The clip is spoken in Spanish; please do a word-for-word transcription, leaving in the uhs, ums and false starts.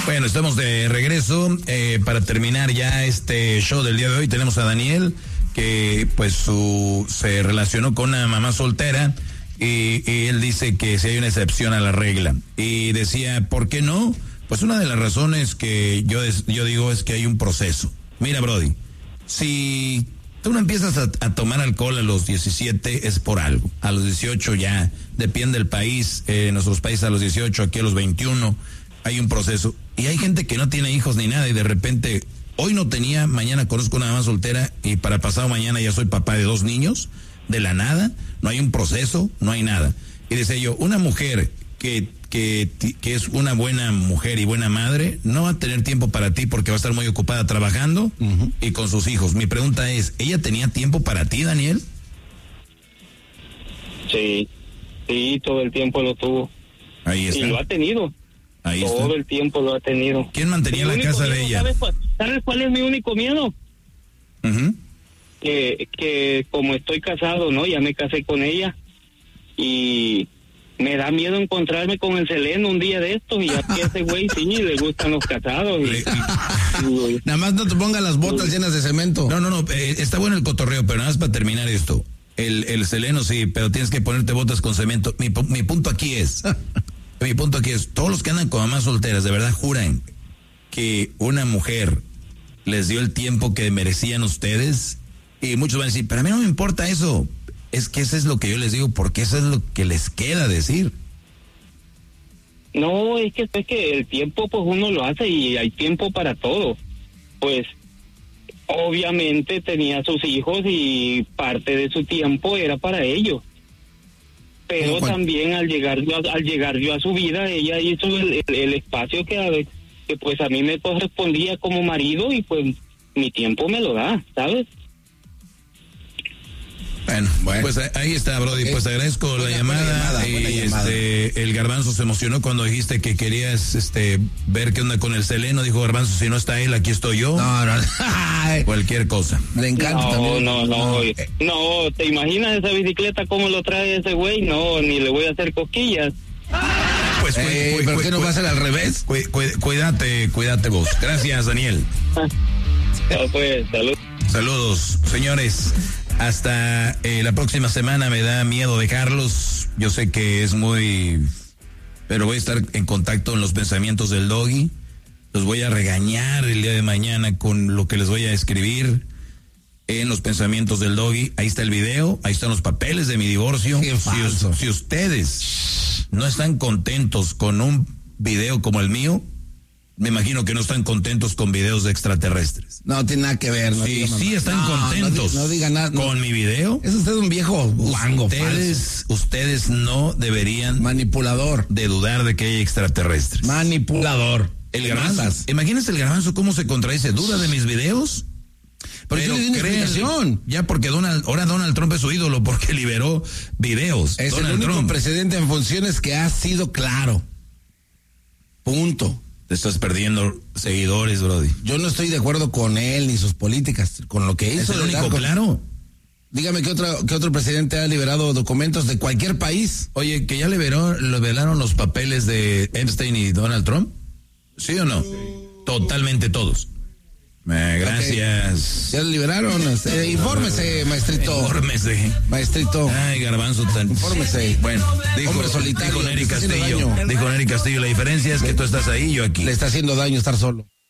Bueno, estamos de regreso. Eh, para terminar ya este show del día de hoy, tenemos a Daniel, que pues su se relacionó con una mamá soltera y, y él dice que si hay una excepción a la regla. Y decía, ¿por qué no? Pues una de las razones que yo, yo digo es que hay un proceso. Mira, Brody, si tú no empiezas a, a tomar alcohol a los diecisiete es por algo. A los dieciocho ya, depende del país, eh, en nuestros países a los dieciocho, aquí a los veintiuno, hay un proceso. Y hay gente que no tiene hijos ni nada y de repente, hoy no tenía, mañana conozco una mamá soltera y para pasado mañana ya soy papá de dos niños, de la nada, no hay un proceso, no hay nada. Y decía yo, una mujer que, que, que es una buena mujer y buena madre, no va a tener tiempo para ti porque va a estar muy ocupada trabajando uh-huh. y con sus hijos. Mi pregunta es, ¿ella tenía tiempo para ti, Daniel? Sí, sí, todo el tiempo lo tuvo. Ahí está. Y lo ha tenido. Ahí todo está. el tiempo lo ha tenido. ¿Quién mantenía la casa miedo, de ella? ¿sabes cuál, ¿Sabes cuál es mi único miedo? Uh-huh. Que, que como estoy casado, ¿no? Ya me casé con ella y me da miedo encontrarme con el Seleno un día de estos y aquí a ese güey sí le gustan los casados. Y, y, nada más no te pongas las botas y, llenas de cemento. No, no, no, eh, está bueno el cotorreo, pero nada más para terminar esto. El, el Seleno sí, pero tienes que ponerte botas con cemento. Mi, mi punto aquí es... Mi punto aquí es, todos los que andan con mamás solteras, de verdad juran que una mujer les dio el tiempo que merecían ustedes, y muchos van a decir, pero a mí no me importa eso. Es que eso es lo que yo les digo, porque eso es lo que les queda decir. No, es que, es que el tiempo pues uno lo hace y hay tiempo para todo. Pues obviamente tenía sus hijos y parte de su tiempo era para ellos. Pero bueno, también al llegar yo al llegar yo a su vida, ella hizo el, el, el espacio que, a, que pues a mí me correspondía como marido y pues mi tiempo me lo da, ¿sabes? Bueno, bueno, pues ahí está, Brody, okay. Pues agradezco buena, la llamada, buena llamada y buena llamada. Este, el Garbanzo se emocionó cuando dijiste que querías este ver qué onda con el Seleno. Dijo Garbanzo, si no está él, aquí estoy yo. No, no. Cualquier cosa. Le encanta no, también. No, no, no. No, ¿te imaginas esa bicicleta cómo lo trae ese güey? No, ni le voy a hacer cosquillas. Pues, eh, cu- ¿por cu- qué no va a ser al revés? Cu- cu- cuídate, cuídate vos. Gracias, Daniel. No, pues, salud. Saludos, señores. Hasta eh, la próxima semana. Me da miedo dejarlos. Yo sé que es muy... Pero voy a estar en contacto en los pensamientos del Doggy. Los voy a regañar el día de mañana con lo que les voy a escribir en los pensamientos del Doggy. Ahí está el video, ahí están los papeles de mi divorcio. Qué falso. Si, si ustedes no están contentos con un video como el mío, me imagino que no están contentos con videos de extraterrestres. No tiene nada que ver. No sí, sí están no, contentos. No, no diga nada. Con no. mi video. Es usted un viejo guango. Ustedes, ustedes no deberían. Manipulador. De dudar de que hay extraterrestres. Manipulador. El Garbanzo. Imagínense el Garbanzo cómo se contradice. ¿Duda de mis videos? Pero, Pero yo creen, ya porque Donald, ahora Donald Trump es su ídolo porque liberó videos. Es Donald el único Trump. presidente en funciones que ha sido claro. Punto. Te estás perdiendo seguidores, Brody. Yo no estoy de acuerdo con él ni sus políticas, con lo que hizo. Es el único con... claro. Dígame qué otro, qué otro presidente ha liberado documentos de cualquier país. Oye, que ya liberó, liberaron los papeles de Epstein y Donald Trump. ¿Sí o no? Sí. Totalmente todos. Eh, gracias. Okay. Ya lo liberaron. Eh, infórmese, maestrito. Infórmese. Maestrito. Ay, Garbanzo. Tan... Infórmese. Bueno, dijo, Hombre solitario, dijo Neri Castillo. Dijo Neri Castillo, la diferencia es que tú estás ahí y yo aquí. Le está haciendo daño estar solo.